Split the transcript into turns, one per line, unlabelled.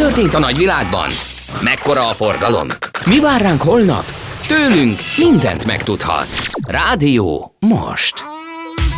történt a nagyvilágban? Mekkora a forgalom? Mi vár ránk holnap? Tőlünk mindent megtudhat. Rádió most.